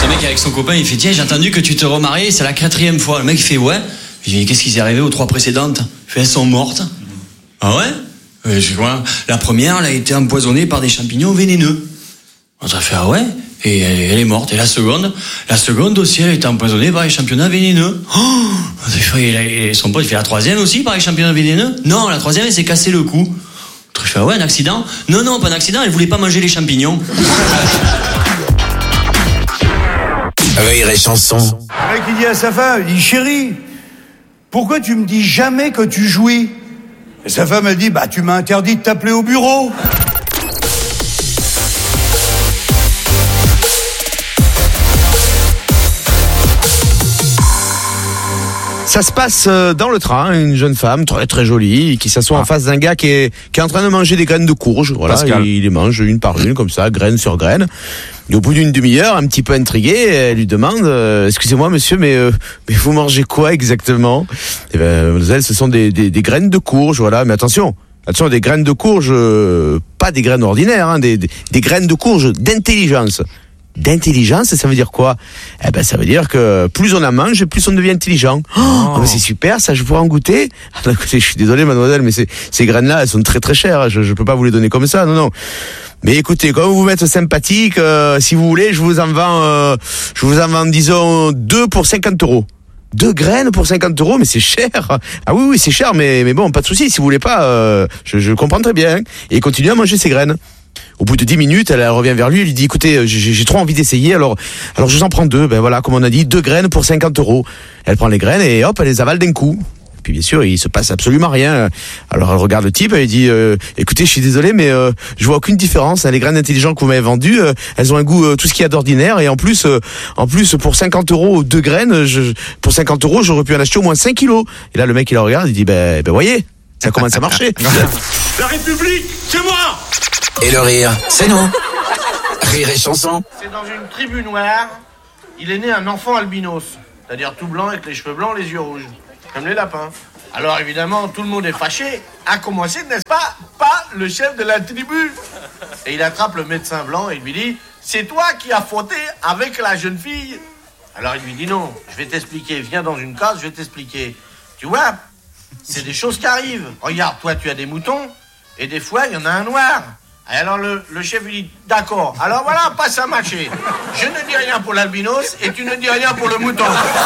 mec avec son copain, il fait tiens, j'ai entendu que tu te remariais, c'est la 4e fois. Le mec il fait ouais. Je dis qu'est-ce qui s'est arrivé aux 3 précédentes? Il fait elles sont mortes. Ah ouais? Je dis voilà. La première, elle a été empoisonnée par des champignons vénéneux. On a fait ah ouais? Et elle est morte. Et la seconde aussi, elle a été empoisonnée par les champignons vénéneux. Oh! Et son pote, il fait la 3e aussi par les champignons vénéneux? Non, la 3e, elle s'est cassé le cou. Je fais ah ouais, un accident? Non, pas un accident, elle voulait pas manger les champignons. Rire et chanson. Le mec il dit à sa femme, il dit chérie, pourquoi tu me dis jamais que tu jouis? Et sa femme elle dit bah tu m'as interdit de t'appeler au bureau. Ça se passe dans le train, une jeune femme très très jolie qui s'assoit en face d'un gars qui est en train de manger des graines de courge. Voilà, il les mange une par une comme ça, graine sur graine. Et au bout d'une demi-heure, un petit peu intriguée, elle lui demande excusez-moi monsieur, mais vous mangez quoi exactement? Eh ben mademoiselle, ce sont des graines de courge, voilà, mais attention, des graines de courge, pas des graines ordinaires, hein, des graines de courge d'intelligence. D'intelligence, ça veut dire quoi? Eh ben, ça veut dire que plus on en mange, plus on devient intelligent. Oh, ben c'est super, ça, je pourrais en goûter. Ah, écoutez, je suis désolé, mademoiselle, mais ces graines-là, elles sont très très chères. Je peux pas vous les donner comme ça, non. Mais écoutez, comme vous m'êtes sympathique, si vous voulez, je vous en vends, disons, 2 pour 50 €. 2 graines pour 50 €, mais c'est cher. Ah oui, c'est cher, mais bon, pas de souci. Si vous voulez pas, je comprends très bien. Et il continue à manger ses graines. Au bout de 10 minutes, elle revient vers lui, elle lui dit écoutez, j'ai trop envie d'essayer, alors je vous en prends 2. Ben voilà, comme on a dit, 2 graines pour 50 €. Elle prend les graines et hop, elle les avale d'un coup. Puis bien sûr, il se passe absolument rien. Alors elle regarde le type, elle dit écoutez, je suis désolé, mais je vois aucune différence. Les graines intelligentes que vous m'avez vendues, elles ont un goût tout ce qu'il y a d'ordinaire, et en plus pour 50 €, 2 graines, pour 50 €, j'aurais pu en acheter au moins 5 kilos. Et là le mec il la regarde, il dit ben voyez, ça commence à marcher. La République, c'est moi. Et le rire, c'est nous. Rire et chanson. C'est dans une tribu noire, il est né un enfant albinos, c'est-à-dire tout blanc avec les cheveux blancs, les yeux rouges, comme les lapins. Alors évidemment, tout le monde est fâché, à commencer, n'est-ce pas le chef de la tribu. Et il attrape le médecin blanc et il lui dit « C'est toi qui as fauté avec la jeune fille ?» Alors il lui dit « Non, je vais t'expliquer, viens dans une case, je vais t'expliquer. Tu vois, c'est des choses qui arrivent. Regarde, toi tu as des moutons, et des fois il y en a un noir. » Et alors le chef lui dit « D'accord, alors voilà, passe à matcher. Je ne dis rien pour l'albinos et tu ne dis rien pour le mouton. »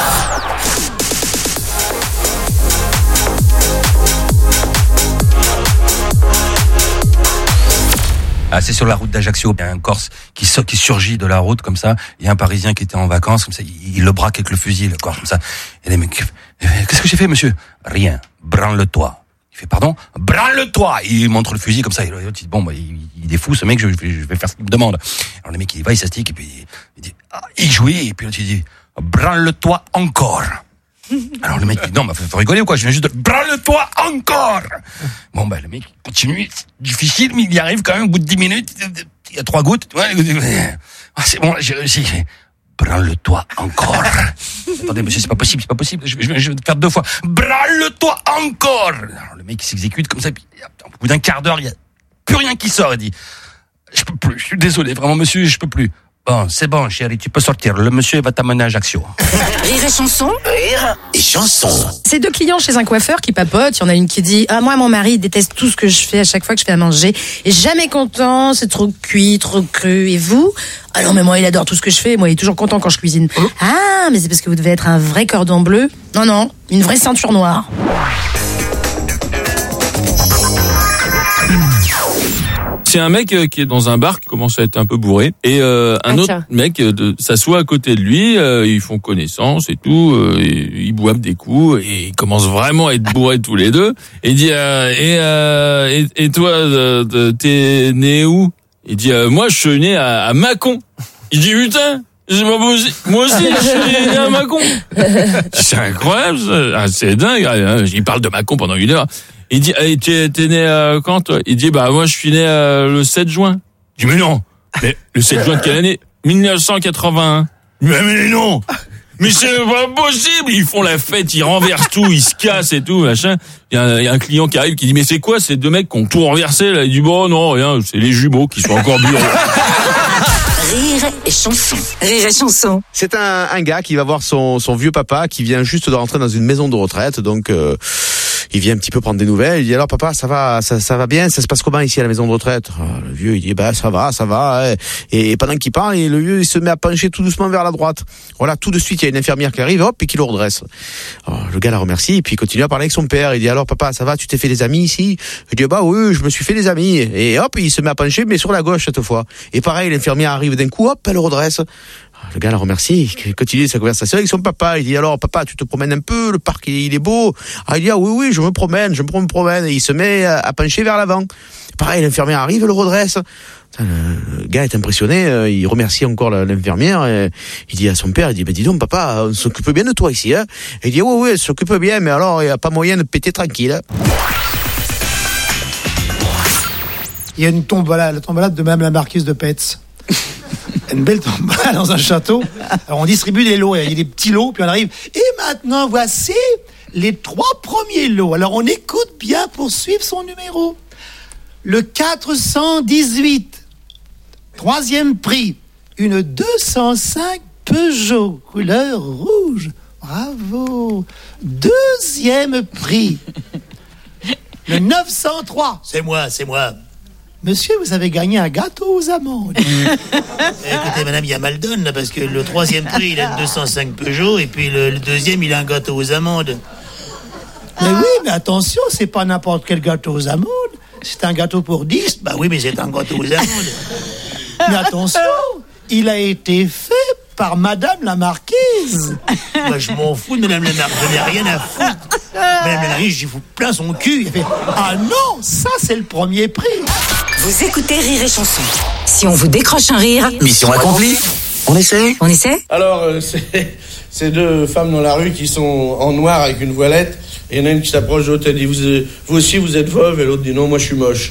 Ah, c'est sur la route d'Ajaccio, il y a un Corse qui surgit de la route comme ça, il y a un Parisien qui était en vacances, comme ça, il le braque avec le fusil, le Corse, comme ça. Et les mecs, qu'est-ce que j'ai fait, monsieur? Rien, branle-toi. Il fait pardon, branle-toi. Il montre le fusil comme ça. Et l'autre dit bon, il est fou ce mec. Je vais faire ce qu'il me demande. Alors le mec il va, il s'astique et puis il dit il jouit et puis l'autre il dit branle-toi encore. Alors le mec dit non, mais faut rigoler ou quoi? Je viens juste de branle-toi encore. Bon le mec continue, c'est difficile mais il y arrive quand même. Au bout de 10 minutes, il y a 3 gouttes. Ouais, c'est bon, j'ai réussi. Branle-toi encore. Attendez, monsieur, c'est pas possible. Je vais te faire 2 fois. Branle-toi encore. Alors, le mec, il s'exécute comme ça, puis, au bout d'un quart d'heure, il y a plus rien qui sort. Il dit, je peux plus, je suis désolé, vraiment, monsieur, je peux plus. Bon, c'est bon, chérie, tu peux sortir. Le monsieur va t'amener à Ajaccio. Rire et chanson. Rire et chanson. C'est 2 clients chez un coiffeur qui papotent. Il y en a une qui dit moi mon mari déteste tout ce que je fais à chaque fois que je fais à manger. Et jamais content, c'est trop cuit, trop cru. Et vous? Ah non, mais moi il adore tout ce que je fais. Moi il est toujours content quand je cuisine. Ah, mais c'est parce que vous devez être un vrai cordon bleu. Non, une vraie ceinture noire. C'est un mec qui est dans un bar qui commence à être un peu bourré et un autre mec s'assoit à côté de lui, ils font connaissance et tout, ils boivent des coups et ils commencent vraiment à être bourrés tous les deux. Et il dit et toi t'es né où? Il dit moi je suis né à Mâcon. Il dit putain, c'est pas possible. Moi aussi je suis né à Mâcon. C'est incroyable, ça. C'est dingue. Il parle de Mâcon pendant 1 heure. Il dit, t'es né quand toi? Il dit, moi je suis né le 7 juin. Je dis, mais non. Mais le 7 juin de quelle année? 1981. Mais non. Mais c'est pas possible. Ils font la fête, ils renversent tout, ils se cassent et tout, machin. Il y a un client qui arrive qui dit, mais c'est quoi ces 2 mecs qui ont tout renversé là? Il dit, bon non, rien, c'est les jumeaux qui sont encore bureaux. Rire et chanson. Rire et chanson. C'est un gars qui va voir son vieux papa qui vient juste de rentrer dans une maison de retraite, donc il vient un petit peu prendre des nouvelles. Il dit alors papa, ça va bien, ça se passe comment ici à la maison de retraite? Le vieux il dit ça va. Et pendant qu'il parle, le vieux il se met à pencher tout doucement vers la droite. Voilà, tout de suite il y a une infirmière qui arrive, hop, et qui le redresse. Alors, le gars la remercie et puis il continue à parler avec son père. Il dit alors papa, ça va, tu t'es fait des amis ici? Il dit oui, je me suis fait des amis. Et hop, il se met à pencher mais sur la gauche cette fois. Et pareil, l'infirmière arrive d'un coup, hop, elle le redresse. Le gars la remercie, il continue sa conversation avec son papa. Il dit alors papa, tu te promènes un peu, le parc il est beau. Il dit oui, je me promène. Et il se met à pencher vers l'avant. Pareil, l'infirmière arrive, elle le redresse. Le gars est impressionné, il remercie encore l'infirmière. Et il dit à son père, il dit dis donc papa, on s'occupe bien de toi ici. Hein. Et il dit oui, elle s'occupe bien, mais alors il n'y a pas moyen de péter tranquille. Hein. Il y a une tombola, la tombolade de Madame la Marquise de Petz. Une belle tombola dans un château. Alors on distribue des lots, il y a des petits lots, puis on arrive. Et maintenant voici les 3 premiers lots. Alors on écoute bien pour suivre son numéro. Le 418, 3e prix, une 205 Peugeot couleur rouge. Bravo. 2e prix, le 903. C'est moi. Monsieur, vous avez gagné un gâteau aux amandes. Écoutez, madame, il y a mal donne, là, parce que le 3e prix, il a une 205 Peugeot, et puis le 2e, il a un gâteau aux amandes. Mais oui, mais attention, c'est pas n'importe quel gâteau aux amandes. C'est un gâteau pour 10. Bah oui, mais c'est un gâteau aux amandes. Mais attention, il a été fait par Madame la Marquise. Moi, je m'en fous de Madame la Marquise, je n'ai rien à foutre. Madame la Marquise, j'y fous plein son cul. Il fait ah non, ça c'est le premier prix. Vous écoutez Rire et Chanson. Si on vous décroche un rire, mission accomplie. On essaie. Alors, c'est 2 femmes dans la rue qui sont en noir avec une voilette. Et il y en a une qui s'approche de l'autre, elle dit vous aussi vous êtes veuve? Et l'autre dit non, moi je suis moche.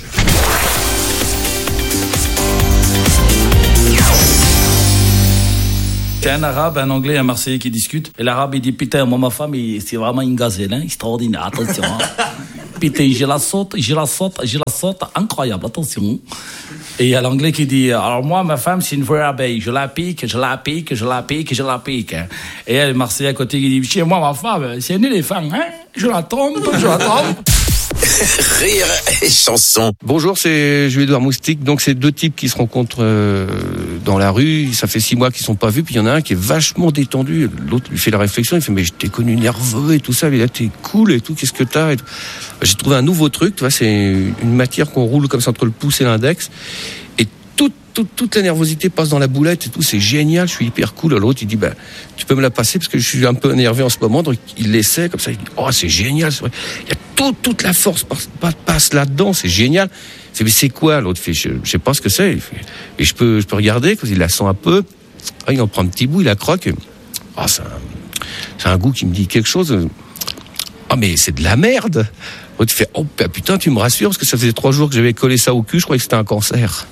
C'est un arabe, un anglais et un marseillais qui discutent. Et l'arabe il dit putain, moi ma femme c'est vraiment une gazelle, extraordinaire, attention. Putain, j'ai la saute, incroyable, attention. Et il y a l'anglais qui dit alors moi ma femme c'est une vraie abeille, je la pique. Et il y a le marseillais à côté qui dit chez moi ma femme c'est un éléphant, je la trompe. Rire et chanson. Bonjour, c'est Jules-Édouard Moustique. Donc c'est 2 types qui se rencontrent dans la rue. Ça fait 6 mois qu'ils sont pas vus. Puis il y en a un qui est vachement détendu. L'autre lui fait la réflexion. Il fait mais je t'ai connu nerveux et tout ça. Mais là t'es cool et tout. Qu'est-ce que t'as et tout. J'ai trouvé un nouveau truc. Tu vois, c'est une matière qu'on roule comme ça entre le pouce et l'index. Et toute la nervosité passe dans la boulette et tout. C'est génial. Je suis hyper cool. L'autre il dit tu peux me la passer parce que je suis un peu énervé en ce moment. Donc il l'essaie comme ça. Il dit c'est génial. C'est vrai. Il y a toute la force passe là-dedans, c'est génial. Mais c'est quoi? L'autre fait, je sais pas ce que c'est. Et je peux regarder, il la sent un peu. Il en prend un petit bout, il la croque. C'est un goût qui me dit quelque chose. Mais c'est de la merde. L'autre fait, putain, tu me rassures, parce que ça faisait 3 jours que j'avais collé ça au cul, je croyais que c'était un cancer.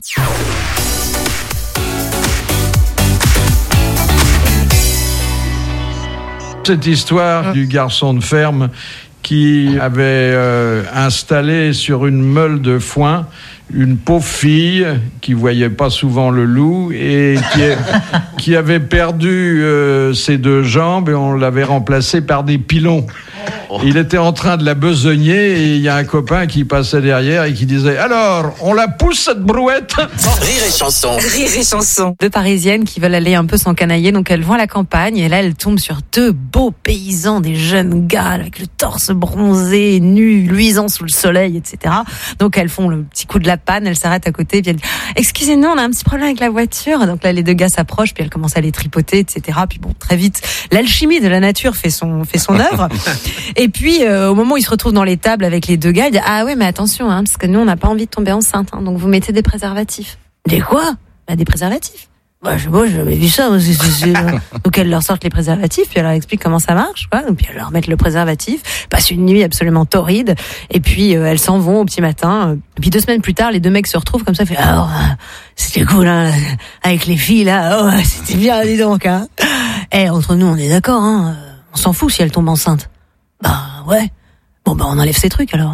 Cette histoire du garçon de ferme qui avait installé sur une meule de foin une pauvre fille qui voyait pas souvent le loup et qui avait perdu ses 2 jambes et on l'avait remplacée par des pilons. Il était en train de la besogner et il y a un copain qui passait derrière et qui disait « Alors, on la pousse cette brouette ?» Rire et chanson. Rire et chanson. 2 Parisiennes qui veulent aller un peu s'encanailler, donc elles vont à la campagne et là elles tombent sur 2 beaux paysans, des jeunes gars avec le torse bronzé, nus, luisant sous le soleil, etc. Donc elles font le petit coup de la panne, elles s'arrêtent à côté et puis elles disent « Excusez-nous, on a un petit problème avec la voiture ». Donc là les 2 gars s'approchent puis elles commencent à les tripoter, etc. Puis bon, très vite, l'alchimie de la nature fait son œuvre. Et puis, au moment où il se retrouve dans les tables avec les 2 gars, il dit « Ah ouais, mais attention, parce que nous, on n'a pas envie de tomber enceinte, donc vous mettez des préservatifs. » « Des quoi ? » « Des préservatifs. » Je sais pas, j'ai jamais vu ça. Donc elles leur sortent les préservatifs, puis elles leur expliquent comment ça marche, quoi. Donc puis elles leur mettent le préservatif, passent une nuit absolument torride, et puis elles s'en vont au petit matin. Et puis 2 semaines plus tard, les 2 mecs se retrouvent comme ça, fait alors c'était cool, avec les filles là, c'était bien, dis donc, entre nous, on est d'accord, on s'en fout si elles tombent enceintes. Ouais. Bon on enlève ces trucs alors.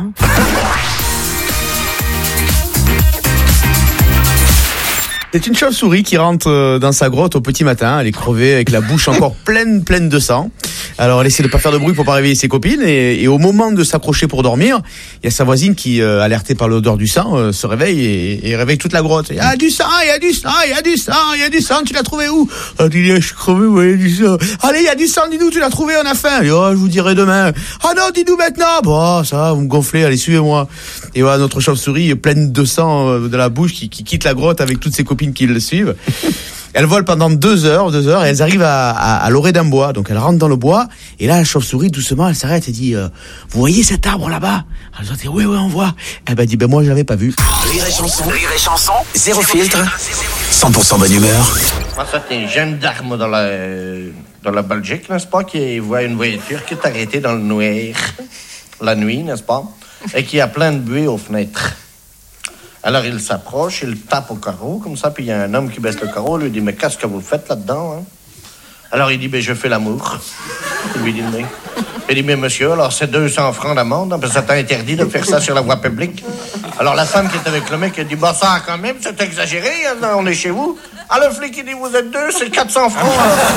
C'est une chauve-souris qui rentre dans sa grotte au petit matin. Elle est crevée avec la bouche encore pleine de sang. Alors elle essaie de pas faire de bruit pour pas réveiller ses copines et au moment de s'approcher pour dormir, il y a sa voisine qui, alertée par l'odeur du sang, se réveille et réveille toute la grotte. Il y a du sang, il y a du sang, il y a du sang, il y a du sang. Tu l'as trouvé où? Elle dit, je suis crevé, ouais, il y a du sang. Allez, il y a du sang, dis-nous, tu l'as trouvé, on a faim. Et, oh, je vous dirai demain. Ah non, dis-nous maintenant. Bon, ça va, vous me gonflez, allez, suivez-moi. Et voilà, notre chauve-souris pleine de sang de la bouche qui quitte la grotte avec toutes ses copines qui le suivent. Elles volent pendant 2 heures et elles arrivent à l'orée d'un bois. Donc elles rentrent dans le bois et là la chauve-souris doucement elle s'arrête et dit vous voyez cet arbre là-bas? Elles ont dit oui on voit. Elle m'a dit moi je l'avais pas vu. Rire et chanson, zéro filtre, 100% bonne humeur. Moi ça c'est une jeune dame dans la Belgique, n'est-ce pas, qui voit une voiture qui est arrêtée dans le noir la nuit, n'est-ce pas, et qui a plein de buée aux fenêtres. Alors il s'approche, il tape au carreau, comme ça, puis il y a un homme qui baisse le carreau, lui dit, mais qu'est-ce que vous faites là-dedans, hein? Alors il dit, je fais l'amour. Il lui dit, oui. Il dit, mais monsieur, alors c'est 200 francs d'amende, hein, parce que ça t'a interdit de faire ça sur la voie publique. Alors la femme qui est avec le mec, elle dit, ça quand même, c'est exagéré, hein, on est chez vous. Ah, le flic, il dit, vous êtes 2, c'est 400 francs.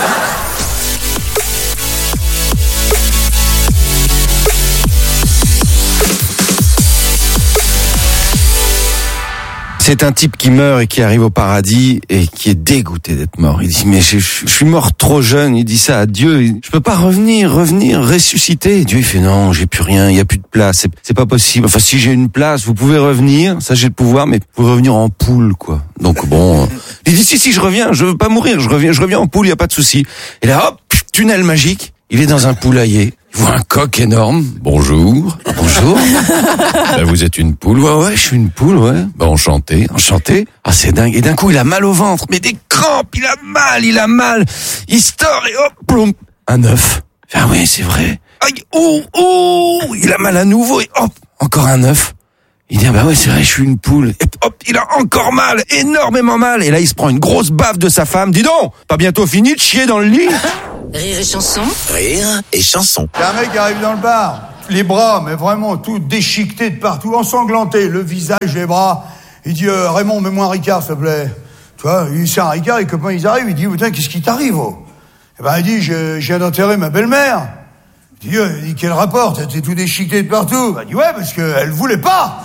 C'est un type qui meurt et qui arrive au paradis et qui est dégoûté d'être mort. Il dit mais je suis mort trop jeune. Il dit ça à Dieu. Je peux pas revenir, ressusciter. Dieu il fait non, j'ai plus rien, il y a plus de place. C'est pas possible. Enfin si j'ai une place, vous pouvez revenir. Ça j'ai le pouvoir, mais vous pouvez revenir en poule quoi. Donc bon, il dit si je reviens, je veux pas mourir, je reviens en poule, il y a pas de souci. Et là hop, tunnel magique. Il est dans un poulailler. Il voit un coq énorme. Bonjour. Ben, vous êtes une poule? Ouais, je suis une poule, ouais. Ben, enchanté. Ah, c'est dingue. Et d'un coup, il a mal au ventre. Mais des crampes, il a mal. Il se tord et hop, plomb. Un œuf. Ah oui, c'est vrai. Aïe, il a mal à nouveau et hop, encore un œuf. Il dit, ouais, c'est vrai, je suis une poule. Et hop, il a encore mal, énormément mal. Et là, il se prend une grosse baffe de sa femme. Dis donc, pas bientôt fini de chier dans le lit? Rire et chanson. Rire et chanson. Il y a un mec qui arrive dans le bar, les bras, mais vraiment tout déchiquetés de partout, ensanglanté, le visage, les bras. Il dit, Raymond, mets-moi un Ricard, s'il te plaît. Tu vois, il sert un Ricard, les copains, ils arrivent, il dit, putain, qu'est-ce qui t'arrive, oh? Eh ben, il dit, je viens d'enterrer ma belle-mère. Il dit, quel rapport? T'es tout déchiqueté de partout. Il dit, ouais, parce qu'elle voulait pas.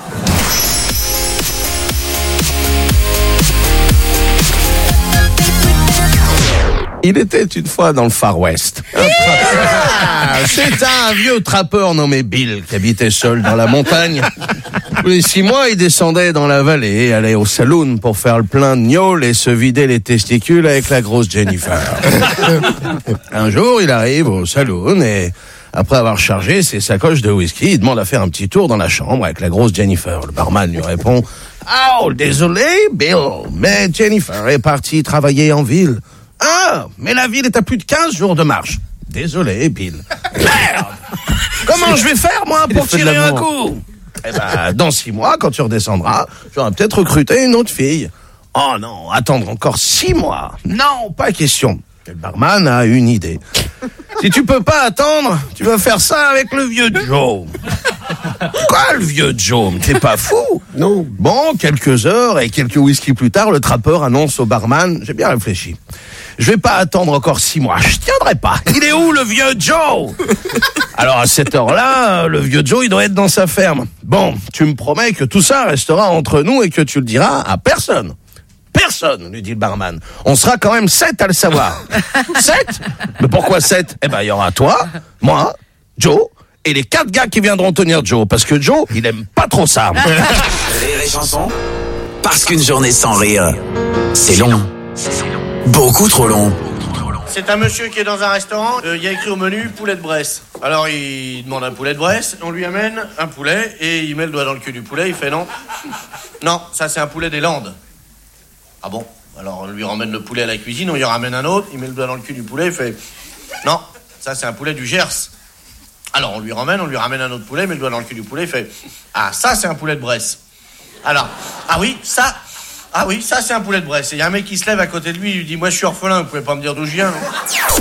Il était une fois dans le Far West. C'est un vieux trappeur nommé Bill qui habitait seul dans la montagne. Tous les 6 mois, il descendait dans la vallée et allait au saloon pour faire le plein de gnôle et se vider les testicules avec la grosse Jennifer. Un jour, il arrive au saloon et après avoir chargé ses sacoches de whisky, il demande à faire un petit tour dans la chambre avec la grosse Jennifer. Le barman lui répond « Oh, désolé, Bill, mais Jennifer est partie travailler en ville. » Ah, mais la ville est à plus de 15 jours de marche. Désolé, Bill. Merde! Comment je vais faire, moi, pour tirer un coup? Eh ben, dans 6 mois, quand tu redescendras, j'aurai peut-être recruté une autre fille. Oh non, attendre encore 6 mois. Non, pas question. Et le barman a une idée. Si tu peux pas attendre, tu vas faire ça avec le vieux Joe. Quoi, le vieux Joe? T'es pas fou? Non. Bon, quelques heures et quelques whisky plus tard, le trappeur annonce au barman, j'ai bien réfléchi. Je vais pas attendre encore 6 mois. Je tiendrai pas. Il est où, le vieux Joe? Alors, à cette heure-là, le vieux Joe, il doit être dans sa ferme. Bon, tu me promets que tout ça restera entre nous et que tu le diras à personne. Personne, lui dit le barman. On sera quand même 7 à le savoir. 7? Mais pourquoi 7? Eh ben, il y aura toi, moi, Joe, et les 4 gars qui viendront tenir Joe. Parce que Joe, il aime pas trop ça. Rire et chanson. Parce qu'une journée sans rire, c'est long. Beaucoup trop long. C'est un monsieur qui est dans un restaurant, il y a écrit au menu poulet de Bresse. Alors il demande un poulet de Bresse, on lui amène un poulet et il met le doigt dans le cul du poulet, il fait non. Non, ça c'est un poulet des Landes. Ah bon? Alors on lui ramène le poulet à la cuisine, on lui ramène un autre, il met le doigt dans le cul du poulet, il fait non, ça c'est un poulet du Gers. Alors on lui ramène un autre poulet, il met le doigt dans le cul du poulet, il fait ah ça c'est un poulet de Bresse. Alors, ah oui, ça c'est un poulet de Bresse. Et il y a un mec qui se lève à côté de lui, il lui dit, moi je suis orphelin, vous pouvez pas me dire d'où je viens, non?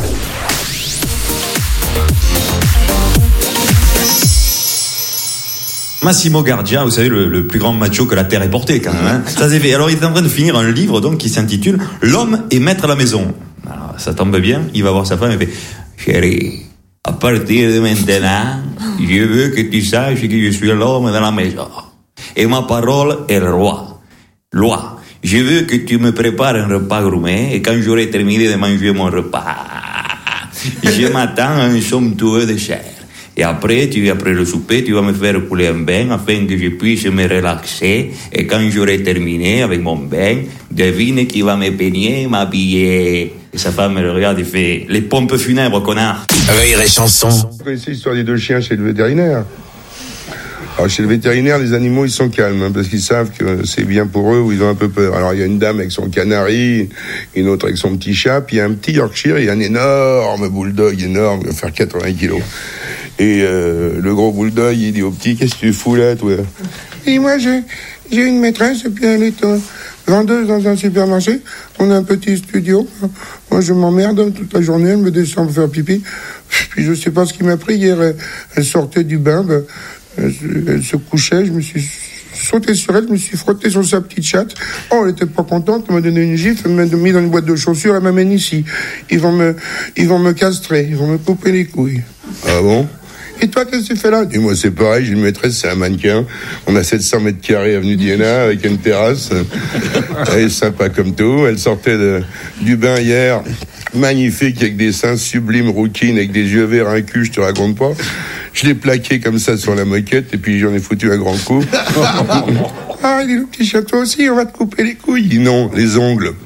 Massimo Gardia, vous savez, le plus grand macho que la terre ait porté, quand même. Hein. Ça s'est fait. Alors, il est en train de finir un livre, donc, qui s'intitule L'homme est maître à la maison. Alors, ça tombe bien, il va voir sa femme et fait Chérie, à partir de maintenant, je veux que tu saches que je suis l'homme de la maison. Et ma parole est loi. Je veux que tu me prépares un repas gourmet et quand j'aurai terminé de manger mon repas, je m'attends à un somptueux dessert. Et après le souper, tu vas me faire couler un bain afin que je puisse me relaxer. Et quand j'aurai terminé avec mon bain, devine qui va me peigner, m'habiller. Et sa femme le regarde et fait les pompes funèbres, connard. Rire et chanson. Vous connaissez l'histoire des 2 chiens chez le vétérinaire? Alors chez le vétérinaire, les animaux ils sont calmes hein, parce qu'ils savent que c'est bien pour eux ou ils ont un peu peur. Alors il y a une dame avec son canari, une autre avec son petit chat, puis il y a un petit Yorkshire, il y a un énorme bulldog énorme, il va faire 80 kilos. Et le gros bulldog, il dit au petit, qu'est-ce que tu fous là, toi? Et moi, j'ai une maîtresse, et puis elle est vendeuse dans un supermarché. On a un petit studio. Moi, je m'emmerde toute la journée, elle me descend pour faire pipi. Puis je sais pas ce qui m'a pris hier. Elle sortait du bain, elle se couchait, je me suis sauté sur elle, je me suis frotté sur sa petite chatte. Oh, elle était pas contente, elle m'a donné une gifle, elle m'a mis dans une boîte de chaussures, elle m'amène ici. Ils vont me castrer, ils vont me couper les couilles. Ah bon? Et toi, qu'est-ce que tu fais là? Dis-moi, c'est pareil, j'ai une maîtresse, c'est un mannequin. On a 700 mètres carrés avenue d'Iéna avec une terrasse. Elle est sympa comme tout. Elle sortait du bain hier, magnifique, avec des seins sublimes, rouquines, avec des yeux verts, un cul, je te raconte pas. Je l'ai plaqué comme ça sur la moquette et puis j'en ai foutu un grand coup. Ah, il dit le petit château aussi, on va te couper les couilles. Il dit non, les ongles.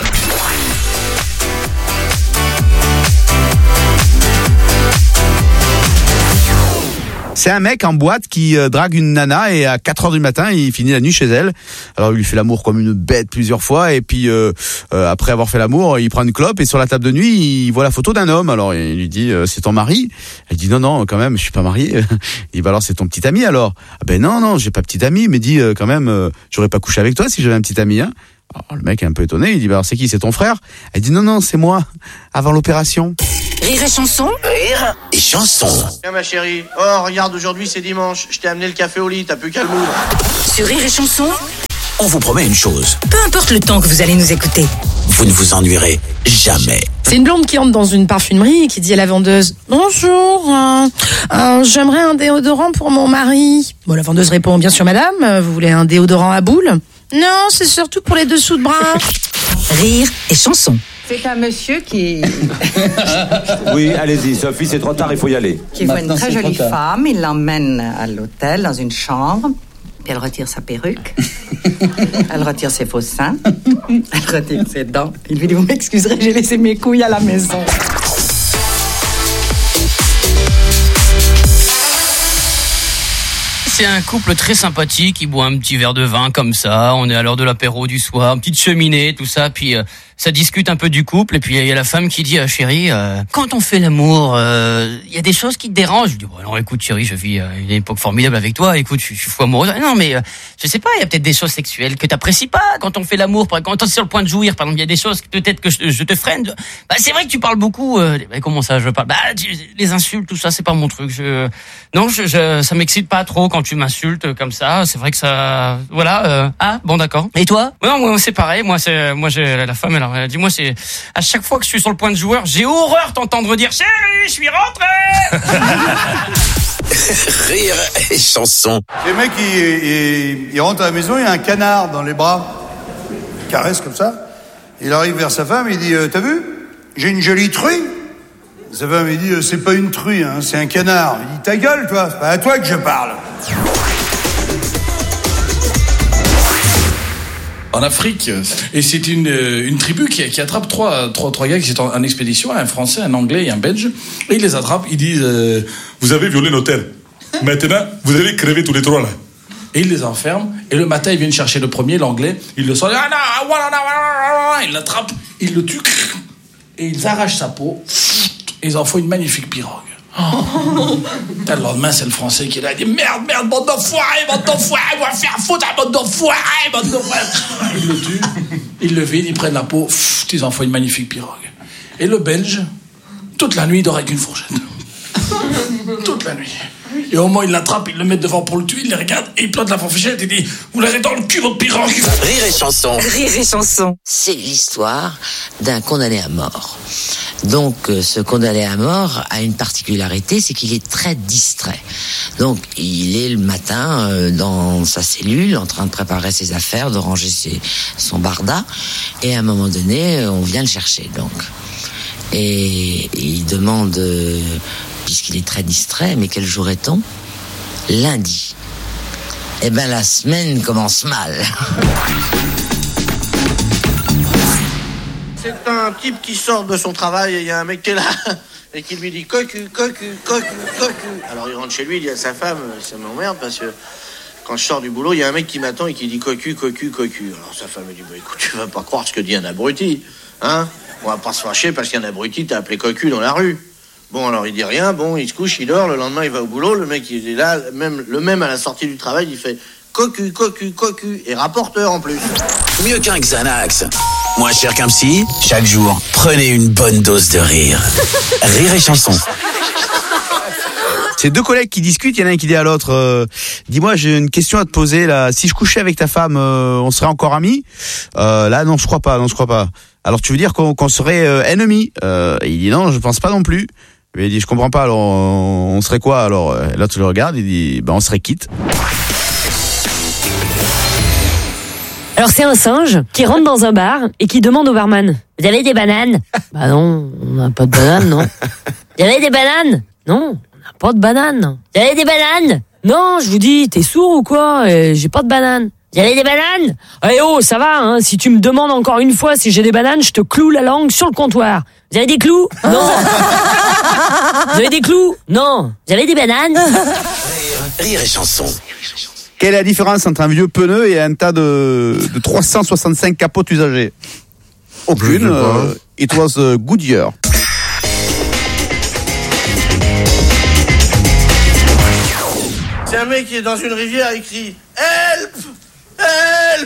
C'est un mec en boîte qui drague une nana et à 4h du matin, il finit la nuit chez elle. Alors il lui fait l'amour comme une bête plusieurs fois et puis après avoir fait l'amour, il prend une clope et sur la table de nuit, il voit la photo d'un homme. Alors il lui dit c'est ton mari? Elle dit non quand même, je suis pas marié. Il dit bah alors c'est ton petit ami alors? Ah ben non, j'ai pas petit ami, mais dit quand même j'aurais pas couché avec toi si j'avais un petit ami hein. Alors, le mec est un peu étonné, il dit bah alors c'est qui? C'est ton frère? Elle dit non, c'est moi avant l'opération. Rire et chanson. Rire et chanson. Tiens ma chérie, oh regarde aujourd'hui c'est dimanche, je t'ai amené le café au lit, t'as plus qu'à le moudre. Sur Rire et chanson, On vous promet une chose, peu importe le temps que vous allez nous écouter, vous ne vous ennuierez jamais. C'est une blonde qui entre dans une parfumerie et qui dit à la vendeuse « Bonjour, j'aimerais un déodorant pour mon mari. » Bon, la vendeuse répond « Bien sûr madame, vous voulez un déodorant à boule ?»« Non, c'est surtout pour les dessous de bras. » Rire et chanson. C'est un monsieur qui... Oui, allez-y, Sophie, c'est trop tard, il faut y aller. Qui voit une très jolie femme, il l'emmène à l'hôtel, dans une chambre, puis elle retire sa perruque, elle retire ses faux seins, elle retire ses dents. Il lui dit, vous m'excuserez, j'ai laissé mes couilles à la maison. C'est un couple très sympathique, ils boivent un petit verre de vin comme ça, on est à l'heure de l'apéro du soir, une petite cheminée, tout ça, puis ça discute un peu du couple, et puis il y a la femme qui dit chérie, quand on fait l'amour, il y a des choses qui te dérangent. Je dis bon alors écoute chérie, je vis une époque formidable avec toi, écoute, je suis fou amoureuse. Non mais je sais pas, il y a peut-être des choses sexuelles que t'apprécies pas quand on fait l'amour, quand t'es sur le point de jouir, par exemple, il y a des choses peut-être que je te freine. Bah c'est vrai que tu parles beaucoup. Bah, comment ça je parle? Bah les insultes, tout ça, c'est pas mon truc. Non, ça m'excite pas trop quand tu m'insultes comme ça. C'est vrai que ça, voilà. Ah bon d'accord. Et toi? Non, moi c'est pareil. Moi j'ai la femme. Alors dis-moi, c'est à chaque fois que je suis sur le point de jouer, j'ai horreur t'entendre dire chérie, je suis rentré. Rire et chanson. Les mecs, il rentre à la maison, il y a un canard dans les bras. Il caresse comme ça. Il arrive vers sa femme, il dit t'as vu? J'ai une jolie truie. Sa femme, il dit c'est pas une truie, hein, c'est un canard. Il dit ta gueule, toi, c'est pas à toi que je parle. En Afrique, et c'est une tribu qui attrape trois gars qui sont en expédition, un Français, un Anglais et un Belge, et ils les attrapent, ils disent vous avez violé l'hôtel, maintenant vous allez crever tous les trois là. Et ils les enferment, et le matin ils viennent chercher le premier, l'Anglais, ils le sortent, ils l'attrapent, ils le tuent, et ils arrachent sa peau, et ils en font une magnifique pirogue. Le lendemain, c'est le Français qui est là, il dit merde, bande d'enfoirés, on va faire foutre à bande d'enfoirés. Ils le tuent, ils le vident, ils prennent la peau, ils en font une magnifique pirogue. Et le Belge, toute la nuit, il dort avec une fourchette. Toute la nuit. Et au moment, il l'attrape, il le met devant pour le tuer, il les regarde et il plante la fourchette et dit « Vous l'avez dans le cul, votre pirogue !» Rire et chanson. Rire et chanson. C'est l'histoire d'un condamné à mort. Donc, ce condamné à mort a une particularité, c'est qu'il est très distrait. Donc, il est le matin dans sa cellule, en train de préparer ses affaires, de ranger son barda, et à un moment donné, on vient le chercher. Donc, et il demande, puisqu'il est très distrait, mais quel jour est-on ? Lundi. Eh ben, la semaine commence mal. C'est un type qui sort de son travail et il y a un mec qui est là et qui lui dit cocu, cocu, cocu, cocu. Alors il rentre chez lui, il dit à sa femme, ça m'emmerde parce que quand je sors du boulot, il y a un mec qui m'attend et qui dit cocu, cocu, cocu. Alors sa femme lui dit, bah écoute, tu vas pas croire ce que dit un abruti, hein ? On va pas se fâcher parce qu'un abruti t'a appelé cocu dans la rue. Bon, alors il dit rien, bon, il se couche, il dort, le lendemain il va au boulot, le mec il est là, le même à la sortie du travail, il fait cocu, cocu, cocu, et rapporteur en plus. Mieux qu'un Xanax. Moins cher qu'un psy, chaque jour, prenez une bonne dose de rire. Rire et chanson. C'est deux collègues qui discutent, il y en a un qui dit à l'autre dis-moi, j'ai une question à te poser là, si je couchais avec ta femme, on serait encore amis ? Là non, je crois pas. Alors tu veux dire qu'on serait ennemis ? Il dit non, je pense pas non plus. Il dit je comprends pas, alors on serait quoi alors ? L'autre le regarde, il dit on serait quitte. Alors c'est un singe qui rentre dans un bar et qui demande au barman « Vous avez des bananes ?» Bah non, on n'a pas de bananes, non. « Vous avez des bananes ?» Non, on n'a pas de bananes. « Vous avez des bananes ?» Non, je vous dis, t'es sourd ou quoi ? J'ai pas de bananes. « Vous avez des bananes ?» Eh oh, ça va, hein, si tu me demandes encore une fois si j'ai des bananes, je te cloue la langue sur le comptoir. « Vous avez des clous ? Non. » Vous avez des clous ? Non. Vous avez des bananes ? Rire et chanson. Quelle est la différence entre un vieux pneu et un tas de 365 capotes usagées ? Aucune. It was Goodyear. C'est un mec qui est dans une rivière, il crie « Help ! Help !»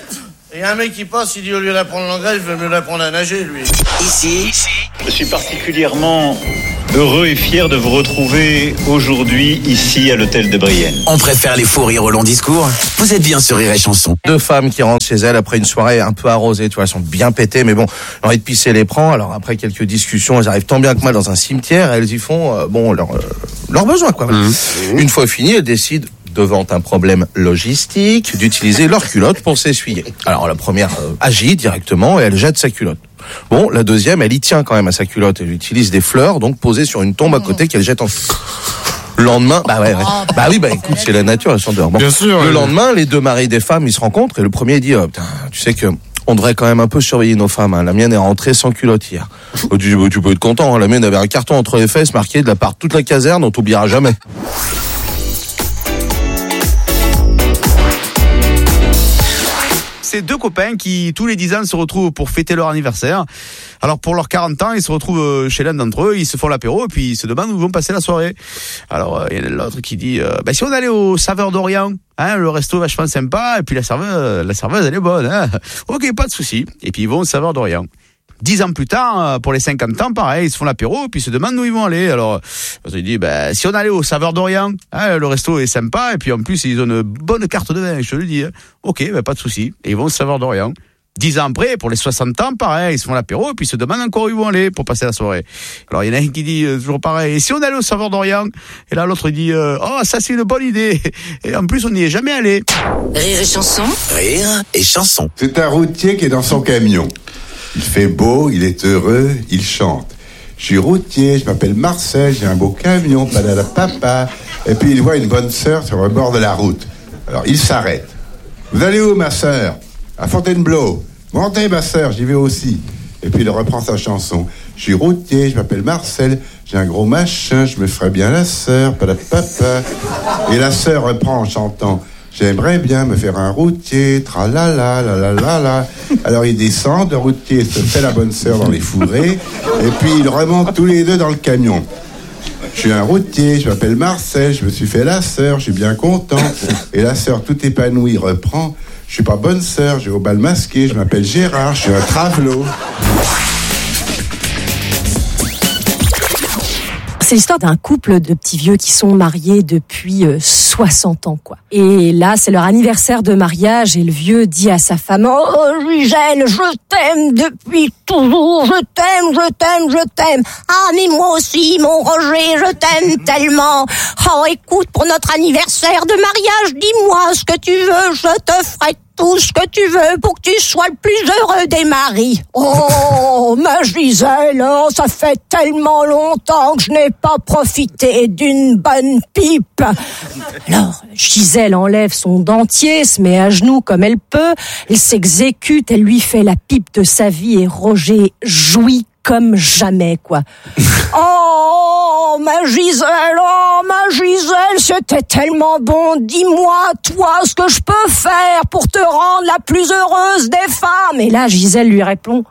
Et un mec qui passe, il dit au lieu d'apprendre l'anglais, il veut mieux l'apprendre à nager, lui. Ici, je suis particulièrement heureux et fier de vous retrouver aujourd'hui ici à l'hôtel de Brienne. On préfère les faux rires au long discours. Vous êtes bien sur Rire et Chanson. Deux femmes qui rentrent chez elles après une soirée un peu arrosée, tu vois, elles sont bien pétées, mais bon, l'envie de pisser les prend. Alors après quelques discussions, elles arrivent tant bien que mal dans un cimetière et elles y font leurs besoins, quoi. Une fois fini, elles décident, devant un problème logistique, d'utiliser leur culotte pour s'essuyer. Alors la première agit directement et elle jette sa culotte. Bon, la deuxième, elle y tient quand même à sa culotte. Elle utilise des fleurs, donc posées sur une tombe à côté qu'elle jette en... Le lendemain, écoute, c'est la nature, elles sont dehors. Bon, bien sûr. Le lendemain, les deux maris des femmes, ils se rencontrent et le premier dit, tu sais que on devrait quand même un peu surveiller nos femmes. Hein. La mienne est rentrée sans culotte hier. Tu peux être content. Hein. La mienne avait un carton entre les fesses marqué de la part de toute la caserne, on t'oubliera jamais. C'est deux copains qui, tous les 10 ans, se retrouvent pour fêter leur anniversaire. Alors, pour leurs 40 ans, ils se retrouvent chez l'un d'entre eux, ils se font l'apéro, et puis ils se demandent où ils vont passer la soirée. Alors, il y en a l'autre qui dit, si on allait au Saveur d'Orient, hein, le resto est vachement sympa, et puis la serveuse, elle est bonne, hein. Ok, pas de souci. Et puis ils vont au Saveur d'Orient. 10 ans plus tard, pour les 50 ans, pareil, ils se font l'apéro, puis ils se demandent où ils vont aller. Alors, il dit, si on allait au Saveur d'Orient, hein, le resto est sympa, et puis en plus, ils ont une bonne carte de vin, je te le dis. Hein. Ok, pas de souci. Et ils vont au Saveur d'Orient. 10 ans après, pour les 60 ans, pareil, ils se font l'apéro, et puis ils se demandent encore où ils vont aller pour passer la soirée. Alors, il y en a un qui dit, toujours pareil, et si on allait au Saveur d'Orient? Et là, l'autre, il dit, ça, c'est une bonne idée. Et en plus, on n'y est jamais allé. Rire et chanson. Rire et chanson. C'est un routier qui est dans son camion. Il fait beau, il est heureux, il chante. Je suis routier, je m'appelle Marcel, j'ai un beau camion, padala papa. Et puis il voit une bonne sœur sur le bord de la route. Alors il s'arrête. Vous allez où, ma sœur? À Fontainebleau. Montez, ma sœur, j'y vais aussi. Et puis il reprend sa chanson. Je suis routier, je m'appelle Marcel, j'ai un gros machin, je me ferais bien la sœur, padala papa. Et la sœur reprend en chantant. J'aimerais bien me faire un routier, tralala, la la la la. Alors il descend, le routier se fait la bonne sœur dans les fourrés, et puis ils remontent tous les deux dans le camion. Je suis un routier, je m'appelle Marcel, je me suis fait la sœur, je suis bien content. Et la sœur, tout épanouie, reprend. Je suis pas bonne sœur, j'ai au bal masqué, je m'appelle Gérard, je suis un travelot. C'est l'histoire d'un couple de petits vieux qui sont mariés depuis 60 ans, quoi. Et là, c'est leur anniversaire de mariage et le vieux dit à sa femme: oh, Gisèle, je t'aime depuis toujours, je t'aime, je t'aime, je t'aime. Ah, mais moi aussi, mon Roger, je t'aime tellement. Oh, écoute, pour notre anniversaire de mariage, dis-moi ce que tu veux, je te ferai tout ce que tu veux pour que tu sois le plus heureux des maris. Oh, ma Gisèle, oh, ça fait tellement longtemps que je n'ai pas profité d'une bonne pipe. Alors, Gisèle enlève son dentier, se met à genoux comme elle peut, elle s'exécute, elle lui fait la pipe de sa vie et Roger jouit comme jamais, quoi. Oh, ma Gisèle, c'était tellement bon. Dis-moi, toi, ce que je peux faire pour te rendre la plus heureuse des femmes. Et là, Gisèle lui répond: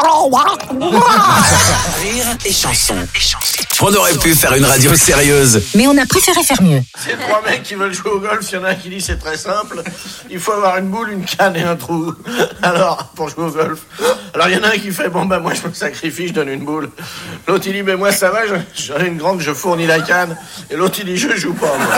Rire et chanson. On aurait pu faire une radio sérieuse, mais on a préféré faire mieux. C'est 3 mecs qui veulent jouer au golf, il y en a un qui dit c'est très simple, il faut avoir une boule, une canne et un trou. Alors, pour jouer au golf. Alors il y en a un qui fait, bon bah moi je me sacrifie, je donne une boule. L'autre il dit, mais moi ça va, j'en ai une grande, je fournis la canne. Et l'autre il dit, je joue pas moi.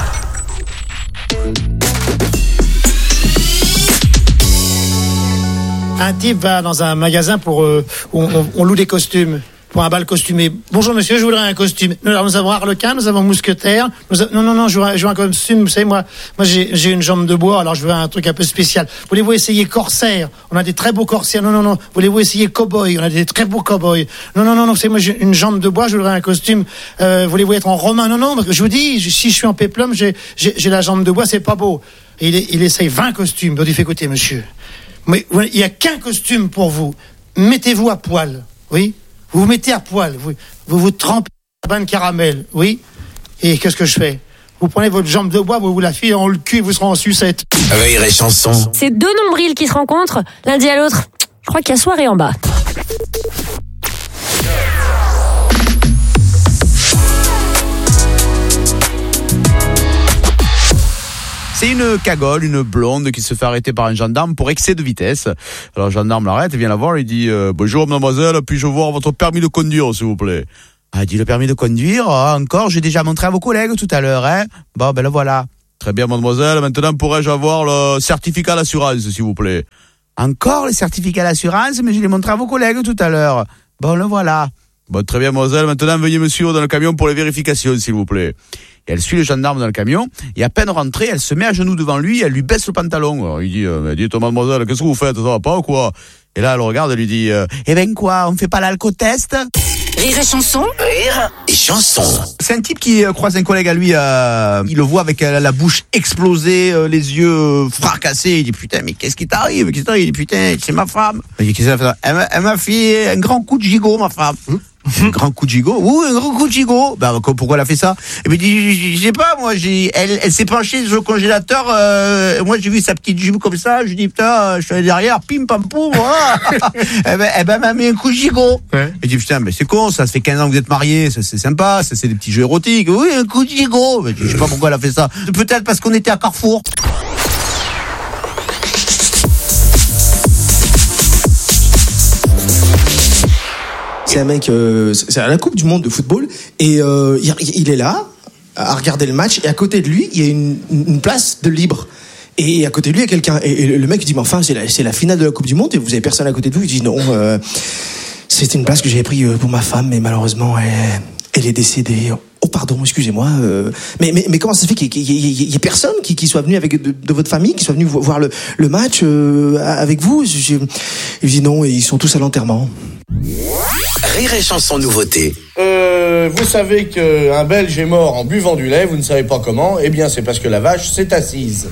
Un type va dans un magasin pour où on loue des costumes pour un bal costumé. Bonjour monsieur, je voudrais un costume. Nous avons Harlequin, nous avons Mousquetaire. Non, je veux un costume. Vous savez, moi j'ai une jambe de bois, alors je veux un truc un peu spécial. Voulez-vous essayer corsaire? On a des très beaux corsaires. Non. Voulez-vous essayer cow-boy? On a des très beaux cow-boys. Non. Vous savez, moi j'ai une jambe de bois, je voudrais un costume. Voulez-vous être en romain? Non. Je vous dis, si je suis en péplum, j'ai la jambe de bois, c'est pas beau. Et il essaye 20 costumes. Donc il fait, écoutez monsieur, mais il y a qu'un costume pour vous. Mettez-vous à poil, oui. Vous vous mettez à poil, vous trempez la bain de caramel, oui. Et qu'est-ce que je fais? Vous prenez votre jambe de bois, vous la filez en le cul et vous serez en sucette. Rire et chanson. C'est 2 nombrils qui se rencontrent, l'un dit à l'autre: je crois qu'il y a soirée en bas. C'est une cagole, une blonde qui se fait arrêter par un gendarme pour excès de vitesse. Alors le gendarme l'arrête, vient la voir, il dit bonjour mademoiselle, puis-je voir votre permis de conduire s'il vous plaît? Elle dit le permis de conduire, encore, j'ai déjà montré à vos collègues tout à l'heure, hein. Bon, ben le voilà. Très bien mademoiselle, maintenant pourrais-je avoir le certificat d'assurance s'il vous plaît? Encore le certificat d'assurance, mais je l'ai montré à vos collègues tout à l'heure. Bon, le voilà. Bon, très bien mademoiselle, maintenant veuillez me suivre dans le camion pour les vérifications s'il vous plaît. Et elle suit le gendarme dans le camion, et à peine rentrée, elle se met à genoux devant lui, elle lui baisse le pantalon. Alors il dit, dites mademoiselle, qu'est-ce que vous faites, ça va pas ou quoi? Et là, elle regarde, elle lui dit, eh ben quoi, on fait pas l'alcotest? Rire et chanson. Rire et chanson. C'est un type qui croise un collègue à lui, il le voit avec la bouche explosée, les yeux fracassés, il dit, putain, mais qu'est-ce qui t'arrive? Il dit, putain, c'est ma femme. Il dit, qu'est-ce qu'elle a fait? Elle m'a fait un grand coup de gigot, ma femme. Un grand coup de gigot? Oui, un grand coup de gigot. Ben, pourquoi elle a fait ça? Et puis, je sais pas, moi, elle s'est penchée sur le congélateur, moi, j'ai vu sa petite jupe comme ça, je dis, putain, je suis allé derrière, pim, pam, poum, voilà. Elle m'a mis un coup de gigot. Ouais. Et je dis, putain, mais c'est con, ça fait 15 ans que vous êtes mariés, ça, c'est sympa, ça, c'est des petits jeux érotiques. Oui, un coup de gigot. Ben, je sais pas pourquoi elle a fait ça. Peut-être parce qu'on était à Carrefour. C'est un mec, c'est à la Coupe du Monde de football, et il est là à regarder le match, et à côté de lui, il y a une place de libre. Et à côté de lui, il y a quelqu'un. Et le mec dit, mais enfin, c'est la finale de la Coupe du Monde, et vous avez personne à côté de vous. Il dit, non, c'était une place que j'avais prise pour ma femme, mais malheureusement, elle est décédée. Oh, pardon, excusez-moi. Mais comment ça se fait qu'il y ait personne qui soit venu avec de votre famille, qui soit venu voir le match avec vous? Il dit non, et ils sont tous à l'enterrement. Rire et chanson nouveauté. Vous savez qu'un Belge est mort en buvant du lait, vous ne savez pas comment, eh bien c'est parce que la vache s'est assise.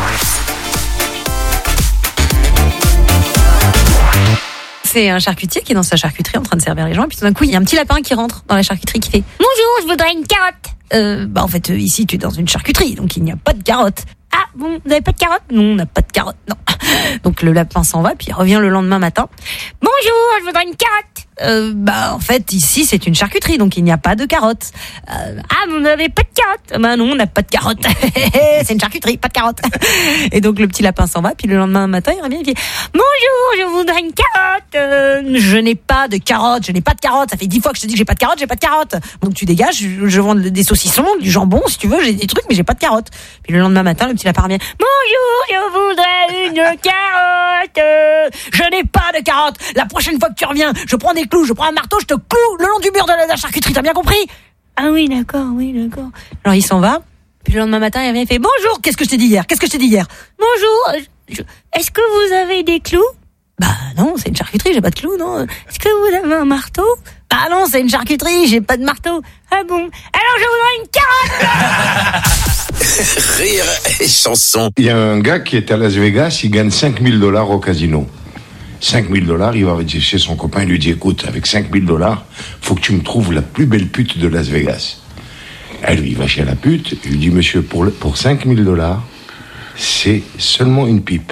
C'est un charcutier qui est dans sa charcuterie en train de servir les gens, et puis tout d'un coup il y a un petit lapin qui rentre dans la charcuterie qui fait bonjour, je voudrais une carotte. En fait ici tu es dans une charcuterie, donc il n'y a pas de carotte. Ah bon, vous n'avez pas de carotte? Non, on n'a pas de carotte, non. Donc le lapin s'en va, puis il revient le lendemain matin. Bonjour, je voudrais une carotte. En fait, ici, c'est une charcuterie, donc il n'y a pas de carottes. Vous n'avez pas de carottes? Bah non, on n'a pas de carottes. C'est une charcuterie, pas de carottes. Et donc le petit lapin s'en va, puis le lendemain matin, il revient et dit bonjour, je voudrais une carotte. Je n'ai pas de carottes, ça fait 10 fois que je te dis que j'ai pas de carottes. Donc tu dégages, je vends des saucissons, du jambon, si tu veux, j'ai des trucs, mais j'ai pas de carottes. Puis le lendemain matin, le petit lapin revient bonjour, je voudrais une carotte. Je n'ai pas de carottes. La prochaine fois que tu reviens, je prends des clous, je prends un marteau, je te cloue le long du mur de la charcuterie, t'as bien compris? Ah oui, d'accord. Alors il s'en va, puis le lendemain matin, il revient et fait bonjour, qu'est-ce que je t'ai dit hier? Bonjour, est-ce que vous avez des clous? Bah non, c'est une charcuterie, j'ai pas de clous, non. Est-ce que vous avez un marteau? Bah non, c'est une charcuterie, j'ai pas de marteau. Ah bon? Alors je voudrais une carotte. Rire et chanson. Il y a un gars qui est à Las Vegas, il gagne $5,000 au casino. $5,000, il va chez son copain, il lui dit écoute, avec $5,000, faut que tu me trouves la plus belle pute de Las Vegas. Elle lui va chez la pute, il lui dit monsieur, pour $5,000, c'est seulement une pipe.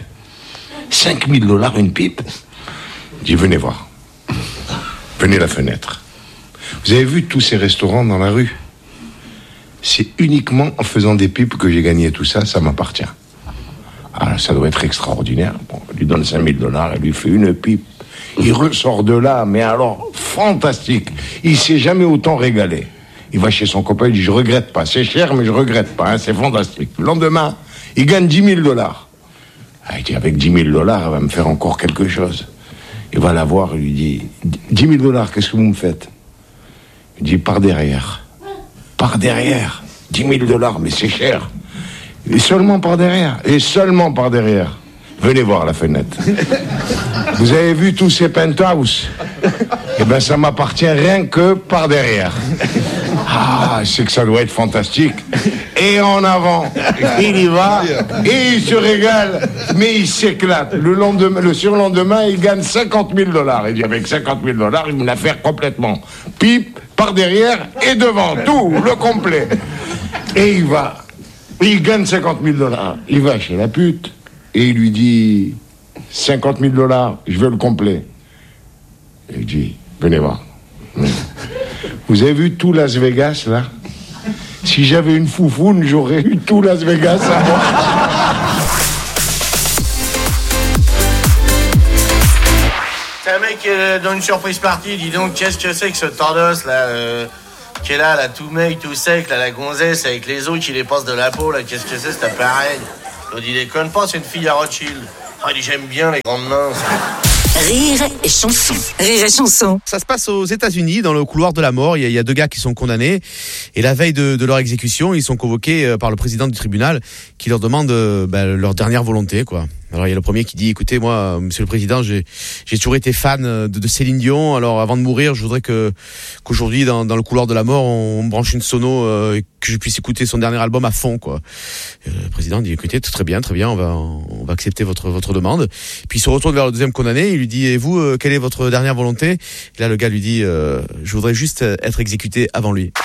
$5,000 une pipe? Il dit venez voir. Venez à la fenêtre. Vous avez vu tous ces restaurants dans la rue? C'est uniquement en faisant des pipes que j'ai gagné tout ça, ça m'appartient. Ah, ça doit être extraordinaire. Bon, on lui donne $5,000, elle lui fait une pipe. Il ressort de là, mais alors, fantastique. Il s'est jamais autant régalé. Il va chez son copain, il dit, je regrette pas. C'est cher, mais je regrette pas, hein, c'est fantastique. Le lendemain, il gagne $10,000. Ah, il dit, avec $10,000, elle va me faire encore quelque chose. Il va la voir, il lui dit, $10,000, qu'est-ce que vous me faites? Il dit, par derrière. Par derrière. $10,000, mais c'est cher. Et seulement par derrière. Venez voir la fenêtre. Vous avez vu tous ces penthouses? Eh ben, ça m'appartient rien que par derrière. Ah, c'est que ça doit être fantastique. Et en avant, il y va, et il se régale, mais il s'éclate. Le surlendemain, il gagne $50,000. Il dit, avec $50,000, il me la fait complètement. Pipe, par derrière et devant, tout, le complet. Et il va. Il gagne $50,000. Il va chez la pute et il lui dit $50,000, je veux le complet. Et il dit, venez voir. Vous avez vu tout Las Vegas là? Si j'avais une foufoune, j'aurais eu tout Las Vegas à moi. C'est un mec dans une surprise party, dis donc, qu'est-ce que c'est que ce tordos là qui est là, tout mec, tout sec, là, la gonzesse avec les os qui les passent de la peau, là, qu'est-ce que c'est, c'est pareil. On dit, déconne pas, c'est une fille à Rothschild. Ah, il dit, j'aime bien les grandes mains. Rire et chanson. Ça se passe aux États-Unis, dans le couloir de la mort. Il y a 2 gars qui sont condamnés. Et la veille de leur exécution, ils sont convoqués par le président du tribunal qui leur demande leur dernière volonté, quoi. Alors il y a le premier qui dit écoutez, moi monsieur le président, j'ai toujours été fan de Céline Dion, alors avant de mourir je voudrais qu'aujourd'hui dans le couloir de la mort on branche une sono et que je puisse écouter son dernier album à fond, quoi. Le président dit écoutez, très bien, on va accepter votre demande. Puis il se retourne vers le deuxième condamné, il lui dit et vous, quelle est votre dernière volonté? Et là le gars lui dit je voudrais juste être exécuté avant lui.